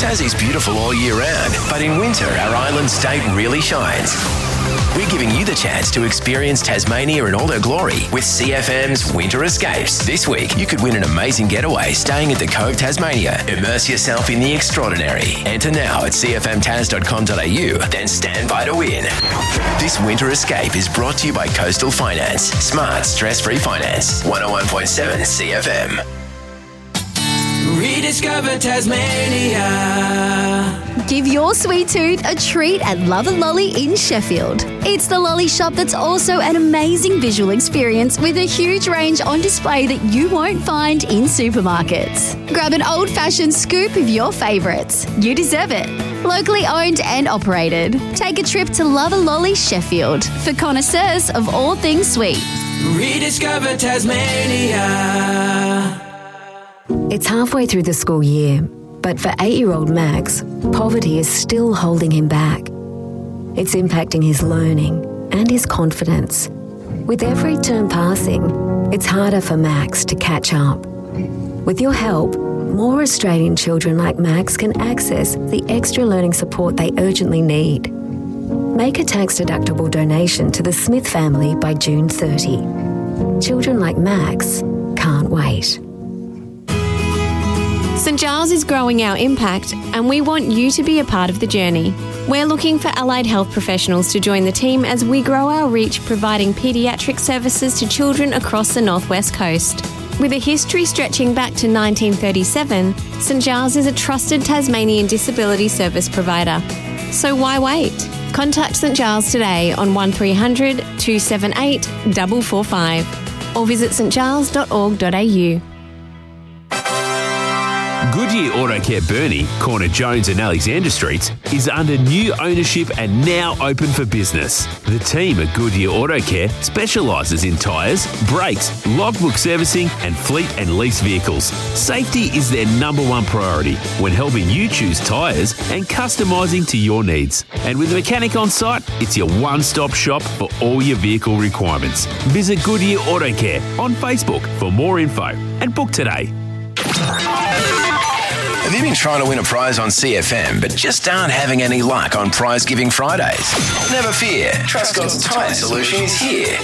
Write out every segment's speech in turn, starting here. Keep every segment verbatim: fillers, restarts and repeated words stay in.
Tassie's beautiful all year round, but in winter, our island state really shines. We're giving you the chance to experience Tasmania in all her glory with C F M's Winter Escapes. This week, you could win an amazing getaway staying at the Cove Tasmania. Immerse yourself in the extraordinary. Enter now at c f m tas dot com dot a u, then stand by to win. This Winter Escape is brought to you by Coastal Finance. Smart, stress-free finance. one oh one point seven C F M. Rediscover Tasmania. Give your sweet tooth a treat at Love a Lolly in Sheffield. It's the lolly shop that's also an amazing visual experience with a huge range on display that you won't find in supermarkets. Grab an old-fashioned scoop of your favourites. You deserve it. Locally owned and operated. Take a trip to Love a Lolly Sheffield for connoisseurs of all things sweet. Rediscover Tasmania. It's halfway through the school year, but for eight-year-old Max, poverty is still holding him back. It's impacting his learning and his confidence. With every term passing, it's harder for Max to catch up. With your help, more Australian children like Max can access the extra learning support they urgently need. Make a tax-deductible donation to the Smith family by June thirtieth. Children like Max can't wait. St Giles is growing our impact and we want you to be a part of the journey. We're looking for allied health professionals to join the team as we grow our reach providing paediatric services to children across the Northwest Coast. With a history stretching back to nineteen thirty-seven, St Giles is a trusted Tasmanian disability service provider. So why wait? Contact St Giles today on one three hundred two seven eight four four five or visit s t giles dot org dot a u. Goodyear Auto Care Burnie, corner Jones and Alexander Streets, is under new ownership and now open for business. The team at Goodyear Auto Care specialises in tyres, brakes, logbook servicing and fleet and lease vehicles. Safety is their number one priority when helping you choose tyres and customising to your needs. And with a mechanic on site, it's your one-stop shop for all your vehicle requirements. Visit Goodyear Auto Care on Facebook for more info and book today. Have you been trying to win a prize on C F M but just aren't having any luck on Prize Giving Fridays? Never fear, Trustcott's Tyre Solution is here.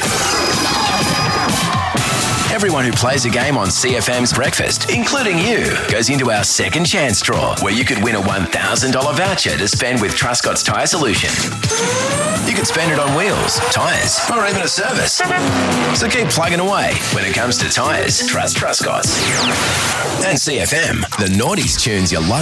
Everyone who plays a game on C F M's Breakfast, including you, goes into our second chance draw where you could win a one thousand dollars voucher to spend with Trustcott's Tyre Solution. You could spend it on wheels, tyres, or even a service. So keep plugging away. When it comes to tyres, trust Trustcott's. And C F M, the naughties tunes you love.